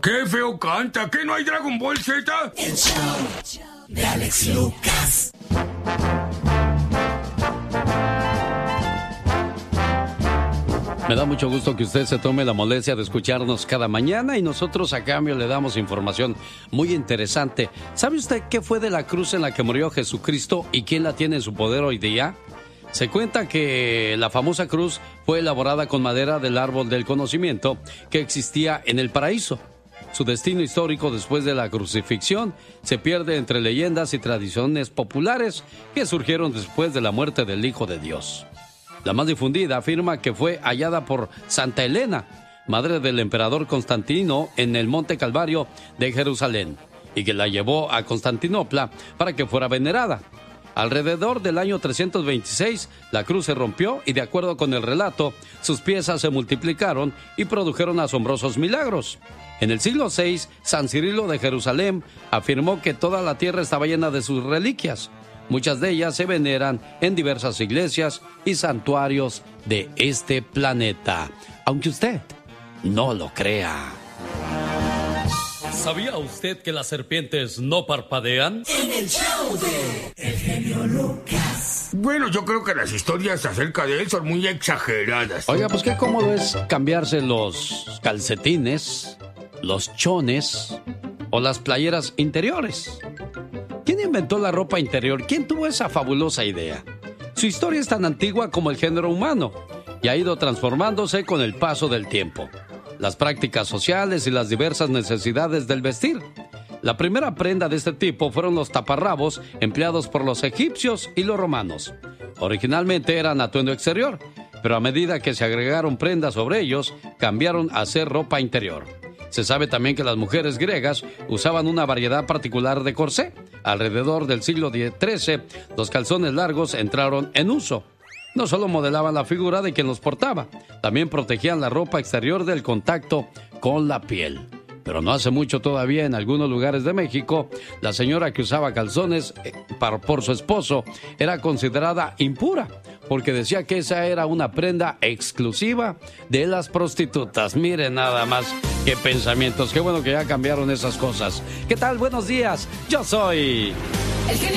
¡Qué feo canta! ¿Qué no hay Dragon Ball Z? El show de Alex Lucas. Me da mucho gusto que usted se tome la molestia de escucharnos cada mañana y nosotros a cambio le damos información muy interesante. ¿Sabe usted qué fue de la cruz en la que murió Jesucristo y quién la tiene en su poder hoy día? Se cuenta que la famosa cruz fue elaborada con madera del árbol del conocimiento que existía en el paraíso. Su destino histórico después de la crucifixión se pierde entre leyendas y tradiciones populares que surgieron después de la muerte del Hijo de Dios. La más difundida afirma que fue hallada por Santa Elena, madre del emperador Constantino, en el Monte Calvario de Jerusalén, y que la llevó a Constantinopla para que fuera venerada. Alrededor del año 326, la cruz se rompió y, de acuerdo con el relato, sus piezas se multiplicaron y produjeron asombrosos milagros. En el siglo VI, San Cirilo de Jerusalén afirmó que toda la tierra estaba llena de sus reliquias. Muchas de ellas se veneran en diversas iglesias y santuarios de este planeta, aunque usted no lo crea. ¿Sabía usted que las serpientes no parpadean? En el show de El Genio Lucas. Bueno, yo creo que las historias acerca de él son muy exageradas. Oiga, pues qué cómodo es cambiarse los calcetines, los chones o las playeras interiores. ¿Quién inventó la ropa interior? ¿Quién tuvo esa fabulosa idea? Su historia es tan antigua como el género humano y ha ido transformándose con el paso del tiempo, las prácticas sociales y las diversas necesidades del vestir. La primera prenda de este tipo fueron los taparrabos empleados por los egipcios y los romanos. Originalmente eran atuendo exterior, pero a medida que se agregaron prendas sobre ellos, cambiaron a ser ropa interior. Se sabe también que las mujeres griegas usaban una variedad particular de corsé. Alrededor del siglo XIII, los calzones largos entraron en uso. No solo modelaban la figura de quien los portaba, también protegían la ropa exterior del contacto con la piel. Pero no hace mucho todavía, en algunos lugares de México, la señora que usaba calzones por su esposo era considerada impura, porque decía que esa era una prenda exclusiva de las prostitutas. Miren nada más qué pensamientos. Qué bueno que ya cambiaron esas cosas. ¿Qué tal? Buenos días. Yo soy...